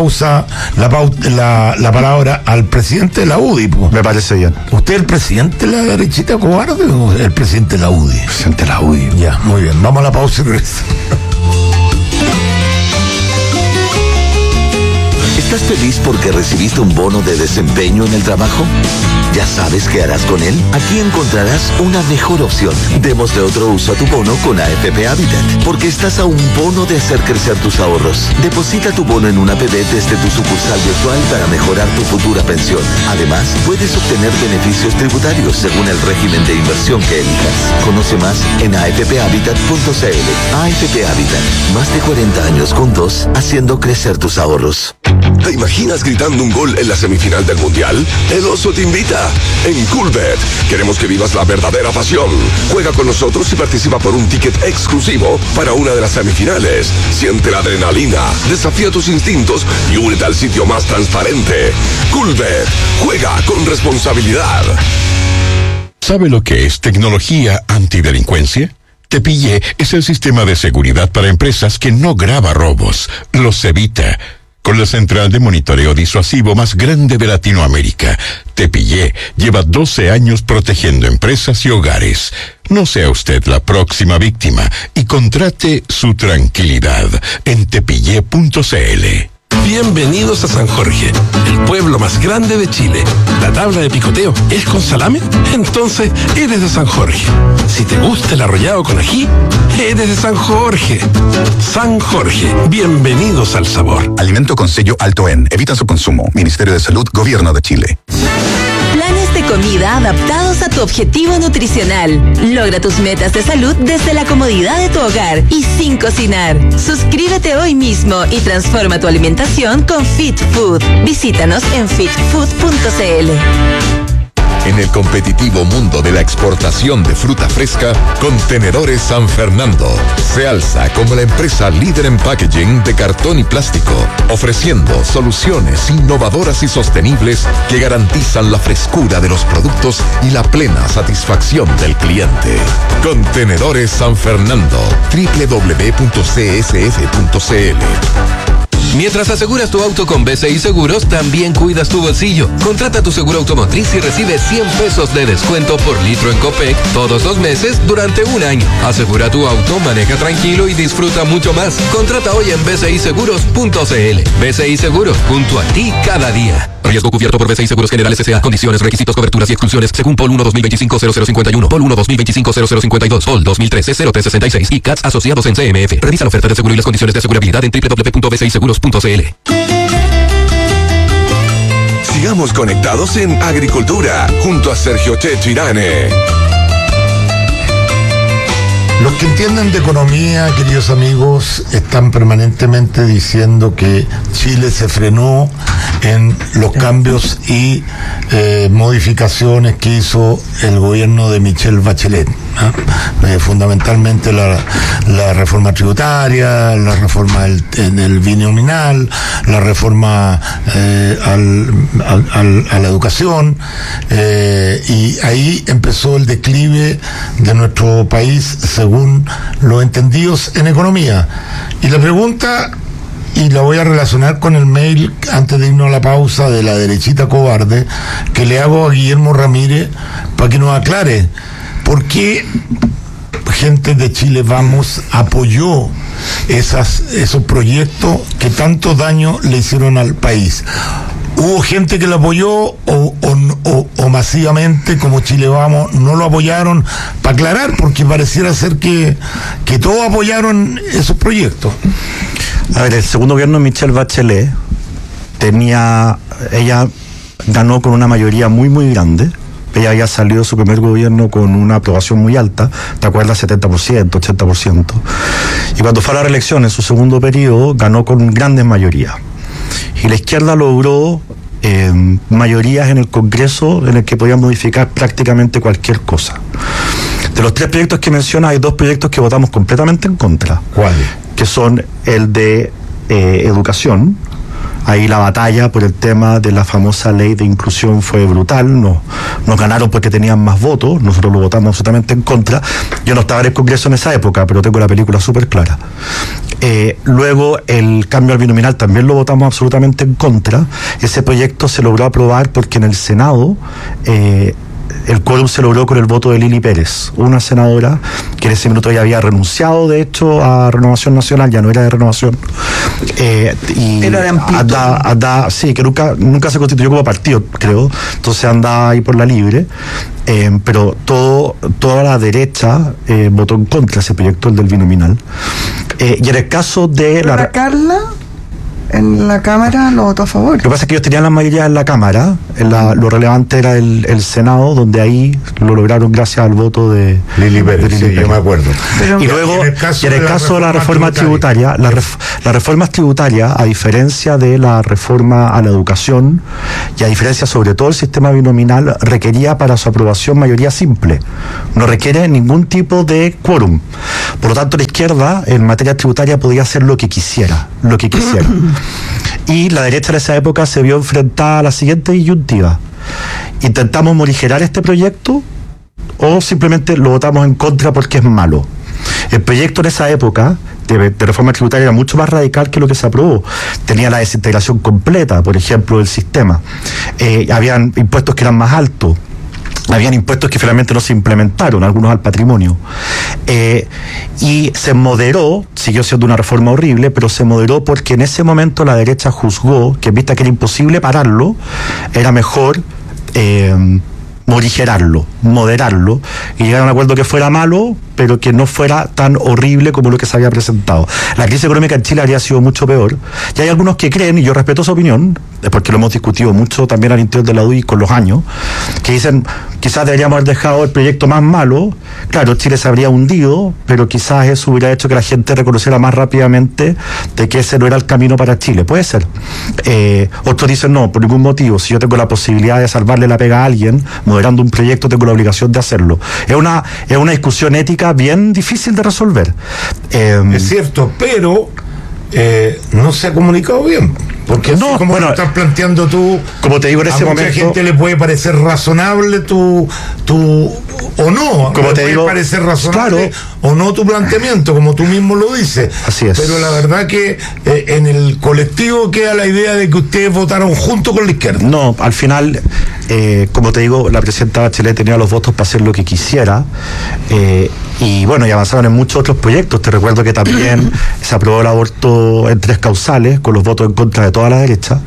palabra al presidente de la UDI. Me parece bien. ¿Usted es el presidente de la derechita cobarde o el presidente de la UDI? Presidente de la UDI. Ya, muy bien. Vamos a la pausa y regresamos. ¿Estás feliz porque recibiste un bono de desempeño en el trabajo? ¿Ya sabes qué harás con él? Aquí encontrarás una mejor opción. Démosle otro uso a tu bono con AFP Habitat, porque estás a un bono de hacer crecer tus ahorros. Deposita tu bono en una APB desde tu sucursal virtual para mejorar tu futura pensión. Además, puedes obtener beneficios tributarios según el régimen de inversión que elijas. Conoce más en afphabitat.cl. AFP Habitat, más de 40 años juntos, haciendo crecer tus ahorros. ¿Te imaginas gritando un gol en la semifinal del Mundial? El Oso te invita. En Coolbet queremos que vivas la verdadera pasión. Juega con nosotros y participa por un ticket exclusivo para una de las semifinales. Siente la adrenalina, desafía tus instintos y únete al sitio más transparente. Coolbet, juega con responsabilidad. ¿Sabe lo que es tecnología antidelincuencia? Tepillé es el sistema de seguridad para empresas que no graba robos, los evita. Con la central de monitoreo disuasivo más grande de Latinoamérica, Tepillé lleva 12 años protegiendo empresas y hogares. No sea usted la próxima víctima y contrate su tranquilidad en tepillé.cl. Bienvenidos a San Jorge, el pueblo más grande de Chile. ¿La tabla de picoteo es con salame? Entonces eres de San Jorge. Si te gusta el arrollado con ají, eres de San Jorge. San Jorge, bienvenidos al sabor. Alimento con sello alto en. Evita su consumo. Ministerio de Salud, Gobierno de Chile. Planes de comida adaptados a tu objetivo nutricional. Logra tus metas de salud desde la comodidad de tu hogar y sin cocinar. Suscríbete hoy mismo y transforma tu alimentación con Fit Food. Visítanos en fitfood.cl. En el competitivo mundo de la exportación de fruta fresca, Contenedores San Fernando se alza como la empresa líder en packaging de cartón y plástico, ofreciendo soluciones innovadoras y sostenibles que garantizan la frescura de los productos y la plena satisfacción del cliente. Contenedores San Fernando, www.csf.cl. Mientras aseguras tu auto con BCI Seguros, también cuidas tu bolsillo. Contrata tu seguro automotriz y recibe 100 pesos de descuento por litro en Copec todos los meses durante un año. Asegura tu auto, maneja tranquilo y disfruta mucho más. Contrata hoy en bciseguros.cl. BCI Seguros, junto a ti cada día. Riesgo cubierto por BCI Seguros Generales S.A. Condiciones, requisitos, coberturas y exclusiones según POL 1 2025-0051, POL 1 2025-0052, POL 2013-0366 y CATS asociados en CMF. Revisa la oferta de seguro y las condiciones de asegurabilidad en www.bciseguros.cl. Sigamos conectados en Agricultura, junto a Sergio Checho Irane. Los que entienden de economía, queridos amigos, están permanentemente diciendo que Chile se frenó en los cambios y modificaciones que hizo el gobierno de Michelle Bachelet, ¿no? Fundamentalmente la reforma tributaria, la reforma del binominal, la reforma a la educación, y ahí empezó el declive de nuestro país según los entendidos en economía. Y la pregunta, y la voy a relacionar con el mail antes de irnos a la pausa de la derechita cobarde, que le hago a Guillermo Ramírez para que nos aclare por qué gente de Chile Vamos apoyó esos proyectos que tanto daño le hicieron al país. ¿Hubo gente que lo apoyó o masivamente, como Chile Vamos, no lo apoyaron? Para aclarar, porque pareciera ser que todos apoyaron esos proyectos. A ver, el segundo gobierno de Michelle Bachelet ella ganó con una mayoría muy, muy grande. Ella había salido de su primer gobierno con una aprobación muy alta, ¿te acuerdas? 70%, 80%. Y cuando fue a la reelección en su segundo periodo, ganó con grandes mayorías. Y la izquierda logró mayorías en el Congreso en el que podían modificar prácticamente cualquier cosa. De los 3 proyectos que menciona, hay 2 proyectos que votamos completamente en contra. ¿Cuáles? Que son el de educación. Ahí la batalla por el tema de la famosa ley de inclusión fue brutal. Nos ganaron porque tenían más votos. Nosotros lo votamos absolutamente en contra. Yo no estaba en el Congreso en esa época, pero tengo la película súper clara. Luego el cambio al binominal también lo votamos absolutamente en contra. Ese proyecto se logró aprobar porque en el Senado el quórum se logró con el voto de Lili Pérez, una senadora que en ese minuto ya había renunciado, de hecho, a Renovación Nacional, ya no era de Renovación. Era de Amplitud. Sí, que nunca se constituyó como partido, creo. Entonces anda ahí por la libre. Pero toda la derecha votó en contra ese proyecto, el del binominal. Y en el caso de la Carla, en la Cámara lo votó a favor. Lo que pasa es que ellos tenían la mayoría en la Cámara. Lo relevante era el Senado, donde ahí lo lograron gracias al voto de Lili Pérez. Sí, yo me acuerdo. Y luego, en el caso de la reforma tributaria, las reformas tributarias, a diferencia de la reforma a la educación, y a diferencia sobre todo del sistema binominal, requería para su aprobación mayoría simple. No requiere ningún tipo de quórum. Por lo tanto, la izquierda, en materia tributaria, podía hacer lo que quisiera. Y la derecha en esa época se vio enfrentada a la siguiente disyuntiva: ¿intentamos morigerar este proyecto o simplemente lo votamos en contra porque es malo? El proyecto en esa época de reforma tributaria era mucho más radical que lo que se aprobó. Tenía la desintegración completa, por ejemplo, del sistema. Habían impuestos que eran más altos. Habían impuestos que finalmente no se implementaron, algunos al patrimonio. Y se moderó, siguió siendo una reforma horrible, pero se moderó porque en ese momento la derecha juzgó que, vista que era imposible pararlo, era mejor morigerarlo, moderarlo, y llegar a un acuerdo que fuera malo, pero que no fuera tan horrible como lo que se había presentado. La crisis económica en Chile habría sido mucho peor. Y hay algunos que creen, y yo respeto su opinión, porque lo hemos discutido mucho también al interior de la UDI con los años, que dicen, quizás deberíamos haber dejado el proyecto más malo. Claro, Chile se habría hundido, pero quizás eso hubiera hecho que la gente reconociera más rápidamente de que ese no era el camino para Chile. Puede ser. Otros dicen, no, por ningún motivo. Si yo tengo la posibilidad de salvarle la pega a alguien, moderando un proyecto, tengo la obligación de hacerlo. Es una discusión ética bien difícil de resolver. Es cierto, pero no se ha comunicado bien. Porque no, como lo estás planteando tú, como te digo en ese momento, a mucha gente le puede parecer razonable tu o no, como te digo, puede parecer razonable, claro, o no tu planteamiento, como tú mismo lo dices. Así es. Pero la verdad que en el colectivo queda la idea de que ustedes votaron junto con la izquierda. No, al final, como te digo, la presidenta Bachelet tenía los votos para hacer lo que quisiera, y bueno, y avanzaron en muchos otros proyectos. Te recuerdo que también se aprobó el aborto en 3 causales, con los votos en contra de toda la derecha,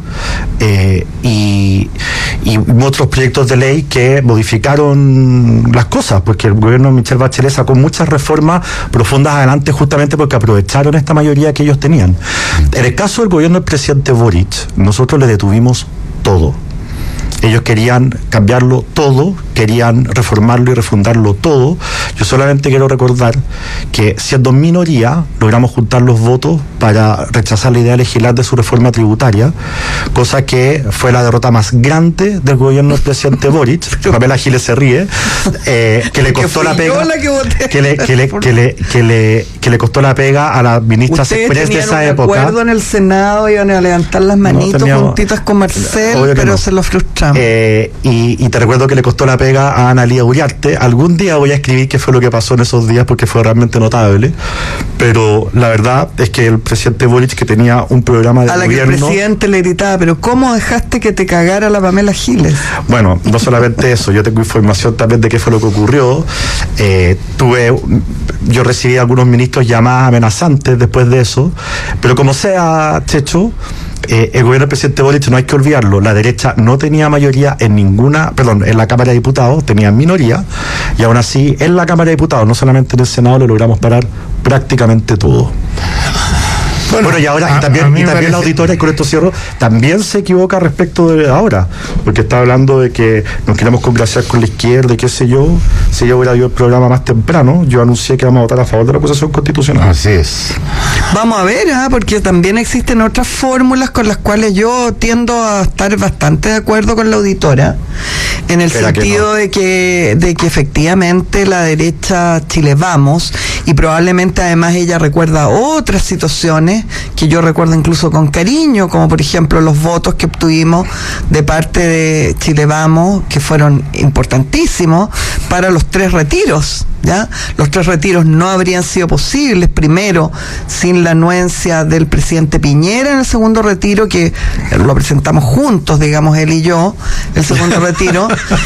y otros proyectos de ley que modificaron las cosas, porque el gobierno de Michelle Bachelet sacó muchas reformas profundas adelante justamente porque aprovecharon esta mayoría que ellos tenían. En el caso del gobierno del presidente Boric, nosotros le detuvimos todo. Ellos querían cambiarlo todo, querían reformarlo y refundarlo todo. Yo solamente quiero recordar que, siendo minoría, logramos juntar los votos para rechazar la idea de legislar de su reforma tributaria, cosa que fue la derrota más grande del gobierno del presidente Boric. Pamela Giles se ríe, que le costó la pega, que le costó la pega a la ministra Express de esa época. Un acuerdo en el Senado, iban a levantar las manitos juntitas con Marcel, pero se lo frustramos. Y te recuerdo que le costó la pega a Analía Uriarte. Algún día voy a escribir qué fue lo que pasó en esos días, porque fue realmente notable. Pero la verdad es que el presidente Boric, que tenía un programa de gobierno... A la que el presidente le gritaba, pero ¿cómo dejaste que te cagara la Pamela Giles? Bueno, no solamente eso, yo tengo información también de qué fue lo que ocurrió. Yo recibí a algunos ministros llamadas amenazantes después de eso, pero como sea, Checho, el gobierno del presidente Boric, no hay que olvidarlo, la derecha no tenía mayoría en la Cámara de Diputados, tenía minoría, y aún así en la Cámara de Diputados, no solamente en el Senado, lo logramos parar prácticamente todo. Bueno, y ahora también la auditora, y con esto cierro, también se equivoca respecto de ahora, porque está hablando de que nos queremos congraciar con la izquierda y qué sé yo. Si yo hubiera visto el programa más temprano, yo anuncié que vamos a votar a favor de la acusación constitucional. Así es. Vamos a ver, porque también existen otras fórmulas con las cuales yo tiendo a estar bastante de acuerdo con la auditora, en el sentido de que efectivamente la derecha Chile Vamos, y probablemente además ella recuerda otras situaciones que yo recuerdo incluso con cariño, como por ejemplo los votos que obtuvimos de parte de Chile Vamos, que fueron importantísimos para los 3 retiros, ¿ya? Los 3 retiros no habrían sido posibles, primero, sin la anuencia del presidente Piñera en el segundo retiro, que lo presentamos juntos, digamos, él y yo, el segundo retiro,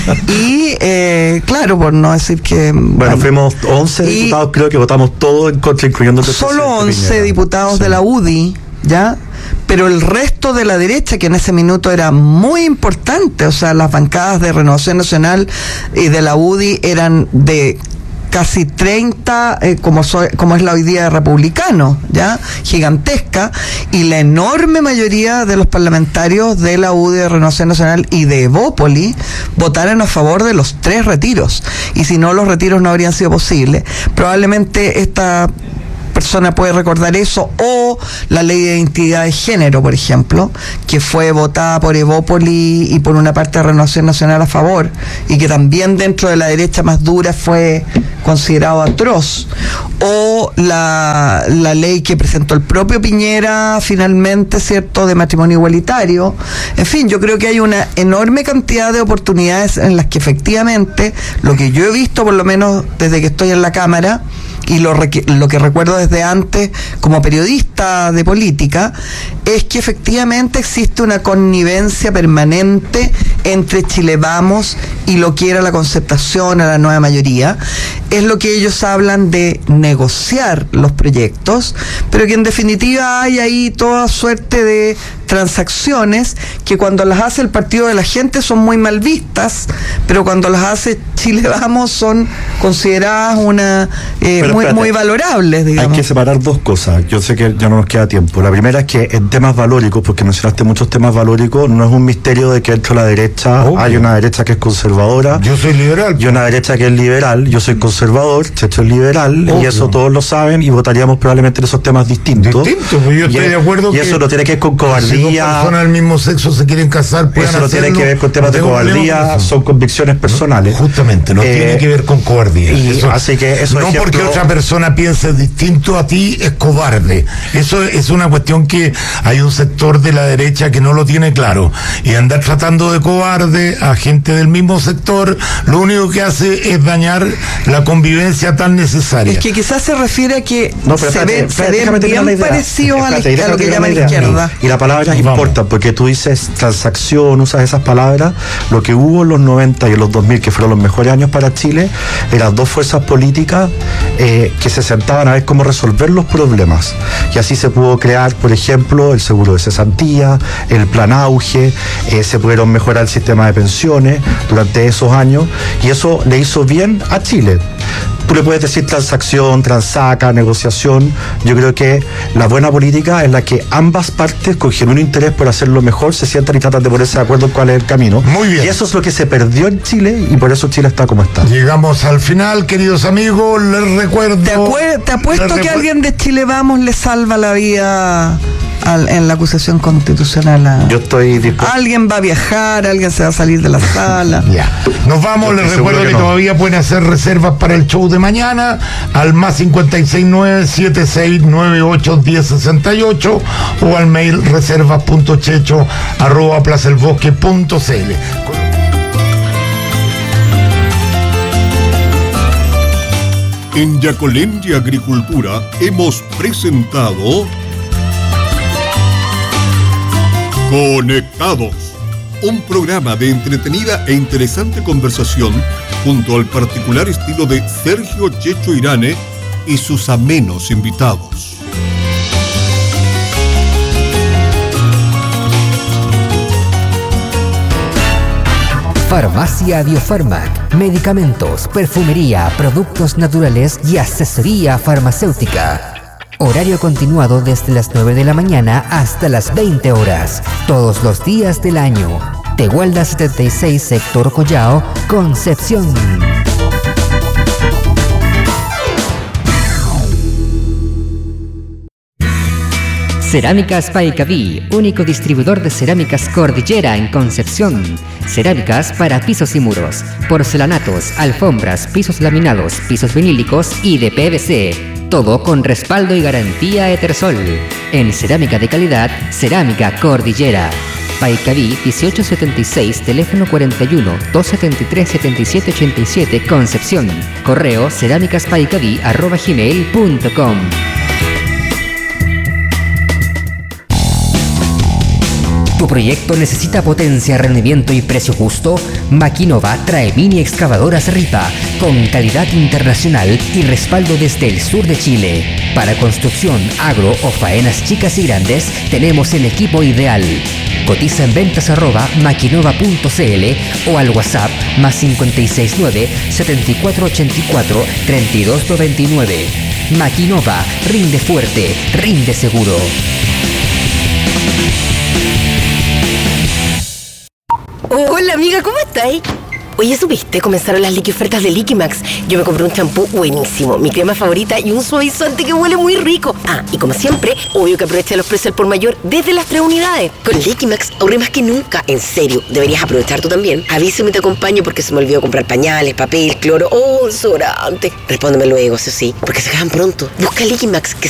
y claro, por no decir que... Bueno, fuimos 11 diputados, creo que votamos todos en contra, incluyendo el presidente Solo 11 Piñera. Diputados de la UDI, ¿ya? Pero el resto de la derecha, que en ese minuto era muy importante, o sea, las bancadas de Renovación Nacional y de la UDI eran de casi 30, como es la hoy día de republicanos, ¿ya? Gigantesca, y la enorme mayoría de los parlamentarios de la UDI, de Renovación Nacional y de Evópoli votaron a favor de los 3 retiros, y si no, los retiros no habrían sido posibles. Probablemente esta persona puede recordar eso, o la ley de identidad de género, por ejemplo, que fue votada por Evópoli y por una parte de Renovación Nacional a favor, y que también dentro de la derecha más dura fue considerado atroz, o la ley que presentó el propio Piñera finalmente, ¿cierto?, de matrimonio igualitario. En fin, yo creo que hay una enorme cantidad de oportunidades en las que efectivamente, lo que yo he visto por lo menos desde que estoy en la Cámara, y lo que recuerdo desde antes como periodista de política, es que efectivamente existe una connivencia permanente entre Chile Vamos y lo que era la concertación a la nueva mayoría. Es lo que ellos hablan de negociar los proyectos, pero que en definitiva hay ahí toda suerte de transacciones que cuando las hace el Partido de la Gente son muy mal vistas, pero cuando las hace Chile Vamos son consideradas muy valorables, digamos. Hay que separar dos cosas. Yo sé que ya no nos queda tiempo. La primera es que en temas valóricos, porque mencionaste muchos temas valóricos, no es un misterio de que dentro de la derecha hay una derecha que es conservadora. Yo soy liberal. Y una derecha que es liberal. Yo soy conservador, Checho es liberal, y eso todos lo saben, y votaríamos probablemente en esos temas distintos. Pues yo estoy de acuerdo y eso no tiene que ver con cobardía. Si dos personas del mismo sexo se quieren casar, eso no tiene que ver con temas de cobardía, son convicciones personales. Justamente, no tiene que ver con cobardía. Así que eso no porque otra persona piense distinto a ti es cobarde. Eso es una cuestión que hay un sector de la derecha que no lo tiene claro, y andar tratando de cobarde a gente del mismo sector lo único que hace es dañar la convivencia tan necesaria. Es que quizás se refiere a que se ven bien parecidos a lo que llama la izquierda. Y la palabra importa, porque tú dices transacción, usas esas palabras. Lo que hubo en los 90 y en los 2000, que fueron los mejores años para Chile, eran dos fuerzas políticas que se sentaban a ver cómo resolver los problemas, y así se pudo crear, por ejemplo, el seguro de cesantía, el plan Auge, se pudieron mejorar el sistema de pensiones durante esos años, y eso le hizo bien a Chile. Tú le puedes decir transacción, transaca, negociación. Yo creo que la buena política es la que ambas partes, con genuino interés por hacerlo mejor, se sientan y tratan de ponerse de acuerdo en cuál es el camino. Muy bien. Y eso es lo que se perdió en Chile, y por eso Chile está como está. Llegamos al final, queridos amigos. Les recuerdo... Te apuesto que alguien de Chile Vamos le salva la vida en la acusación constitucional. Yo estoy dispuesto. Alguien va a viajar, alguien se va a salir de la sala. Ya. Nos vamos. Les recuerdo que todavía pueden hacer reservas para el show de mañana al más 569-7698-1068 o al mail reservas.checho@plazaelbosque.cl. En Yacolendi Agricultura hemos presentado Conectados, un programa de entretenida e interesante conversación junto al particular estilo de Sergio Checho Irane y sus amenos invitados. Farmacia Biofarmac, medicamentos, perfumería, productos naturales y asesoría farmacéutica. Horario continuado desde las 9 de la mañana hasta las 20 horas, todos los días del año. Tehuelda 76, sector Collao, Concepción. Cerámicas Paicaví, único distribuidor de cerámicas Cordillera en Concepción. Cerámicas para pisos y muros, porcelanatos, alfombras, pisos laminados, pisos vinílicos y de PVC. Todo con respaldo y garantía Etersol. En cerámica de calidad, Cerámica Cordillera. Paicaví 1876, teléfono 41-273-7787, Concepción. Correo cerámicaspaicaví@gmail.com. ¿Tu proyecto necesita potencia, rendimiento y precio justo? Maquinova trae mini excavadoras Ripa con calidad internacional y respaldo desde el sur de Chile. Para construcción, agro o faenas chicas y grandes, tenemos el equipo ideal. Cotiza en ventas@maquinova.cl o al WhatsApp +569 7484 3299. Maquinova, rinde fuerte, rinde seguro. Hola amiga, ¿cómo estáis? Oye, ¿supiste? Comenzaron las liqui ofertas de Liquimax. Yo me compré un champú buenísimo, mi crema favorita y un suavizante que huele muy rico. Ah, y como siempre, obvio que aproveché los precios al por mayor desde las 3 unidades. Con Liquimax ahorré más que nunca. En serio, deberías aprovechar tú también. Avísame y te acompaño porque se me olvidó comprar pañales, papel, cloro o desodorante. Respóndeme luego, eso sí, porque se acaban pronto. Busca Liquimax, que